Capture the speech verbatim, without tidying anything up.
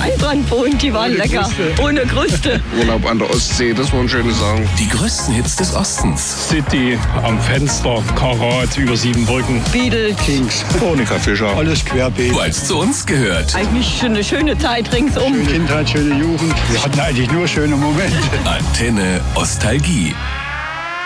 Waldbrandbohnen, die waren Ohne lecker. Kruste. Ohne Kruste. Urlaub an der Ostsee, das waren schöne Sachen. Die größten Hits des Ostens. City am Fenster, Karat über sieben Brücken. Beatles. Kings. Monika Fischer. Alles querbeet. Weil es zu uns gehört. Eigentlich eine schöne Zeit ringsum. Schöne Kindheit, schöne Jugend. Wir hatten eigentlich nur schöne Momente. Antenne Ostalgie.